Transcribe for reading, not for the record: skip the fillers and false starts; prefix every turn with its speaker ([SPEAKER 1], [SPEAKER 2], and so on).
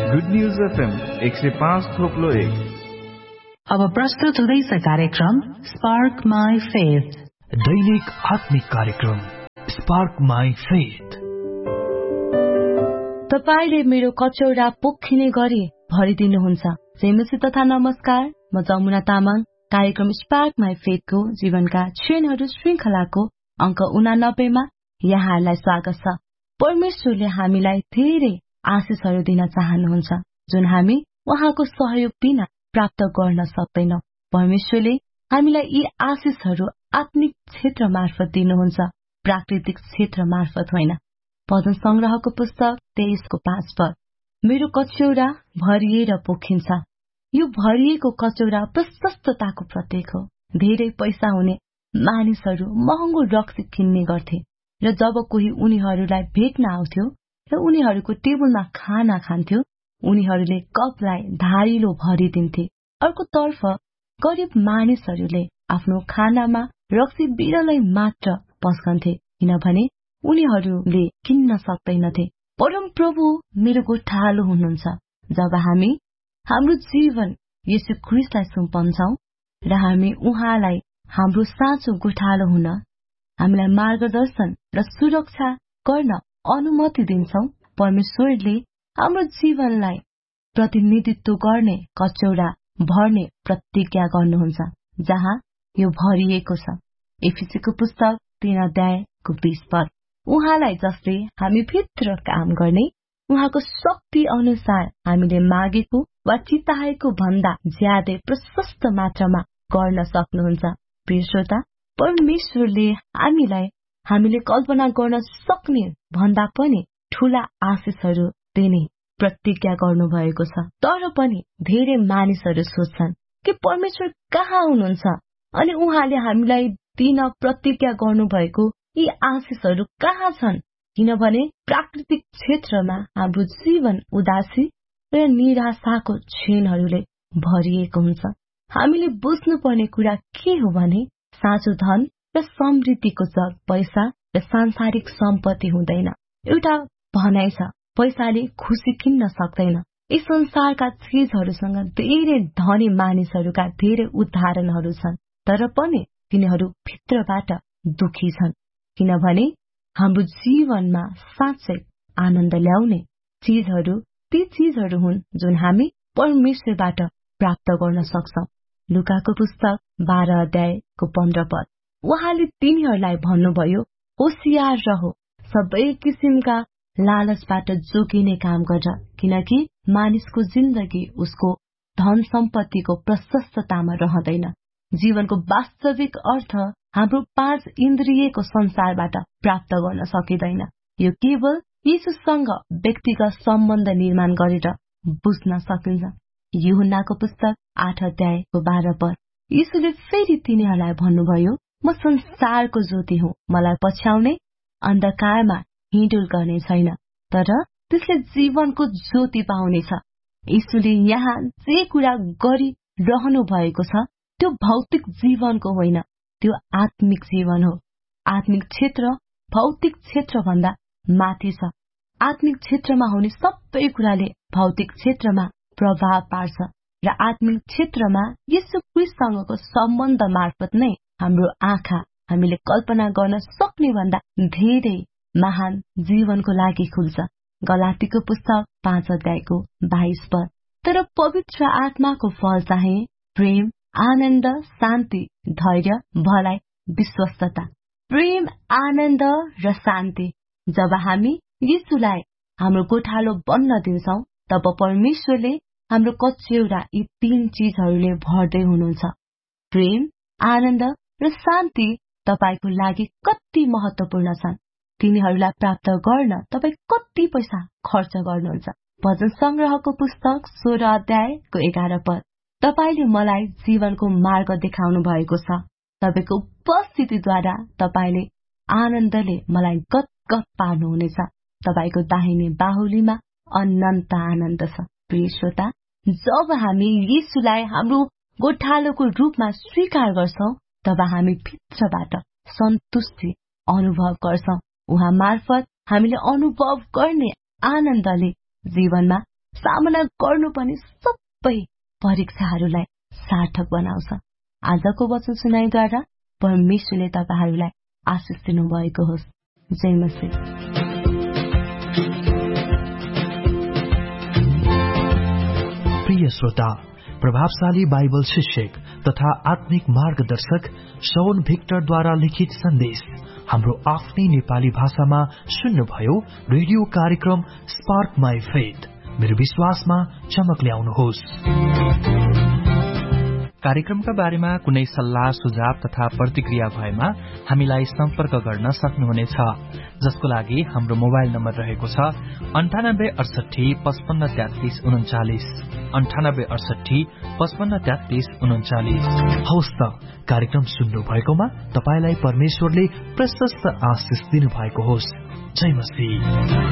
[SPEAKER 1] Good news FM 105.1।
[SPEAKER 2] अब प्रस्तुत हुँदैछ कार्यक्रम स्पार्क माई फेथ,
[SPEAKER 3] दैनिक आत्मिक कार्यक्रम स्पार्क माई फेथ।
[SPEAKER 4] तपाईले मेरो कचौरा पोखिने गरी भरिदिनुहुन्छ। जेमसी तथा नमस्कार, म जमुना तामाङ। कार्यक्रम स्पार्क माई फेथको जीवनका क्षणहरू श्रृंखलाको अंक 89 मा यहाँलाई स्वागत छ। परमेश्वरले हामीलाई धेरै आशिषहरू दिन चाहनुहुन्छ जुन हामी उहाँको सहयोग बिना प्राप्त गर्न सक्दैनौं। परमेश्वरले हामीलाई यी आशिषहरू आत्मिक क्षेत्र मार्फत दिनुहुन्छ, प्राकृतिक क्षेत्र मार्फत होइन। भजन संग्रहको पुस्तक 23:5 मेरो कचौरा भरिएर पोखिन्छ। यो भरिएको कचौरा प्रशस्तताको प्रतीक हो। धेरै पैसा हुने मानिसहरू महँगो रक्सी किन्ने गर्थे र जब कोही उनीहरूलाई भेट्न आउँथ्यो र उनीहरूको टेबलमा खाना खान्थ्यो, उनीहरूले कपलाई धारिलो भरिदिन्थे। अर्कोतर्फ गरिब मानिसहरूले आफ्नो खानामा रक्सी बिरलै मात्र पस्कन्थे, किनभने उनीहरूले किन्न सक्दैनथे। परम प्रभु मेरो गोठालो हुनुहुन्छ। जब हामी हाम्रो जीवन येशू ख्रीष्टलाई सुम्पन्छौं र हामी उहाँलाई हाम्रो साँचो गोठालो हुन, हामीलाई मार्गदर्शन र सुरक्षा गर्न अनुमति दिन्छौं, परमेश्वरले हाम्रो जीवनलाई प्रतिनिधित्व गर्ने कचौरा भर्ने प्रतिज्ञा गर्नुहुन्छ, जहाँ यो भरिएको छ। एफिसीको पुस्तक 3:20 उहाँलाई जसले हामी भित्र काम गर्ने उहाँको शक्ति अनुसार हामीले मागेको वा चिताएको भन्दा ज्यादै प्रशस्त मात्रामा गर्न सक्नुहुन्छ। प्रिय श्रोता, परमेश्वरले हामीलाई हामीले कल्पना गर्न सक्ने भन्दा पनि ठूला आशिषहरू दिने प्रतिज्ञा गर्नुभएको छ। तर पनि धेरै मानिसहरू सोच्छन् कि परमेश्वर कहाँ हुनुहुन्छ अनि उहाँले हामीलाई दिन प्रतिज्ञा गर्नुभएको यी आशिषहरू कहाँ छन्, किनभने प्राकृतिक क्षेत्रमा हाम्रो जीवन उदासी र निराशाको क्षणहरूले भरिएको हुन्छ। हामीले बुझ्नुपर्ने कुरा के हो भने साँचो धन र समृद्धिको जग पैसा र सांसारिक सम्पत्ति हुँदैन। एउटा भनाइ छ, पैसाले खुशी किन्न सक्दैन। यस संसारका चीजहरूसँग धेरै धनी मानिसहरूका धेरै उदाहरणहरू छन्, तर पनि तिनीहरू भित्रबाट दुखी छन्, किनभने हाम्रो जीवनमा साँच्चै आनन्द ल्याउने चीजहरू ती चीजहरू हुन् जुन हामी परमेश्वरबाट प्राप्त गर्न सक्छौं। लुकाको पुस्तक 12:15 उहाँले तिनीहरूलाई भन्नुभयो, होशियार रहो, सबै किसिमका लालचबाट जोगिने काम गर, किनकि मानिसको जिन्दगी उसको धन सम्पत्तिको प्रशस्ततामा रहँदैन। जीवनको वास्तविक अर्थ हाम्रो 5 इन्द्रियको संसारबाट प्राप्त गर्न सकिँदैन। यो केवल यीशुसँग व्यक्तिगत सम्बन्ध निर्माण गरेर बुझ्न सकिन्छ। यूहन्नाको पुस्तक 8:12 यीशुले फेरि तिनीहरूलाई भन्नुभयो, म संसारको ज्योति हुँ, मलाई पछ्याउने अन्धकारमा हिँडुल गर्ने छैन, तर त्यसले जीवनको ज्योति पाउनेछ। यीशुले यहाँ जे कुरा गरिरहनु भएको छ त्यो भौतिक जीवनको होइन, त्यो आत्मिक जीवन हो। आत्मिक क्षेत्र भौतिक क्षेत्र भन्दा माथि छ। आत्मिक क्षेत्रमा हुने सबै कुराले भौतिक क्षेत्रमा प्रभाव पार्छ र आत्मिक क्षेत्रमा येशू ख्रीष्टसँगको सम्बन्ध मार्फत नै हाम्रो आँखा हामीले कल्पना गर्न सक्ने भन्दा धेरै महान जीवनको लागि खुल्छ। गलातीको पुस्तक 5:22 तर पवित्र आत्माको फल चाहिँ प्रेम, आनन्द, शान्ति, धैर्य, भलाइ, विश्वस्तता। प्रेम, आनन्द र शान्ति। जब हामी यीशुलाई हाम्रो गोठालो बन्न दिन्छौं, तब परमेश्वरले हाम्रो कचौरा यी 3 चीजहरूले भर्दै हुनुहुन्छ। प्रेम, आनन्द र शान्ति तपाईको लागि कति महत्वपूर्ण छन्, तिनीहरूलाई प्राप्त गर्न तपाई कति पैसा खर्च गर्नुहुन्छ। भजन संग्रहको पुस्तक 16:11 तपाईले मलाई जीवनको मार्ग देखाउनु भएको छ। तपाईको उपस्थितिद्वारा तपाईले आनन्दले मलाई गदगद पार्नुहुनेछ। तपाईको दाहिने बाहुलीमा अनन्त आनन्द छ। प्रिय श्रोता, जब हामी यीशुलाई हाम्रो गोठालोको रूपमा स्वीकार गर्छौं, तब हामी भित्रबाट सन्तुष्टि अनुभव गर्छौं। उहाँ मार्फत हामीले अनुभव गर्ने आनन्दले जीवनमा सामना गर्नुपर्ने सबै परीक्षाहरूलाई सार्थक बनाउँछ। आजको वचन सुनाइद्वारा परमेश्वरले तपाईहरूलाई आशिष दिनुभएको होस्। जय मसीह।
[SPEAKER 3] प्रिय श्रोता, प्रभावशाली बाइबल शिक्षक तथा आत्मिक मार्गदर्शक शौन भिक्टरद्वारा लिखित सन्देश हाम्रो आफ्नै नेपाली भाषामा सुन्नुभयो। रेडियो कार्यक्रम स्पार्क माई फेथ, मेरो विश्वासमा चमक ल्याउनुहोस्। कार्यक्रमका बारेमा कुनै सल्लाह सुझाव तथा प्रतिक्रिया भएमा हामीलाई सम्पर्क गर्न सक्नुहुनेछ, जसको लागि हाम्रो मोबाइल नम्बर रहेको छ 98 68 55 33 39 98 68 55 33 39। हवस् त, कार्यक्रम सुन्नु भएकोमा तपाईलाई परमेश्वरले प्रशस्त आशिष दिनुभएको होस्। जय मसीह।